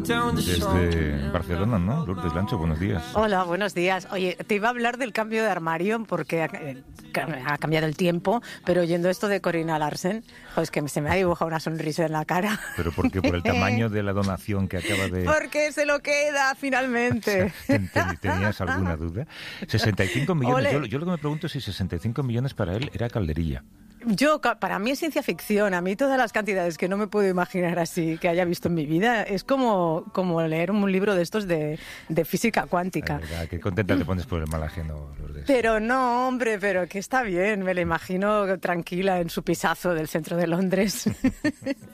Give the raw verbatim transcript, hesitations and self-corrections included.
Desde Barcelona, ¿no? Lourdes Lancho, buenos días. Hola, buenos días. Oye, te iba a hablar del cambio de armario porque ha, eh, ha cambiado el tiempo, pero oyendo esto de Corina Larsen, pues que se me ha dibujado una sonrisa en la cara. ¿Pero por qué? ¿Por el tamaño de la donación que acaba de...? Porque se lo queda, finalmente. ¿Tenías alguna duda? sesenta y cinco millones. Yo, yo lo que me pregunto es si sesenta y cinco millones para él era calderilla. Yo, para mí es ciencia ficción. A mí todas las cantidades que no me puedo imaginar así que haya visto en mi vida es como, como leer un libro de estos de, de física cuántica. Es verdad, qué contenta te pones por el mal ajeno, Lourdes. Pero no, hombre, pero que está bien. Me la imagino tranquila en su pisazo del centro de Londres.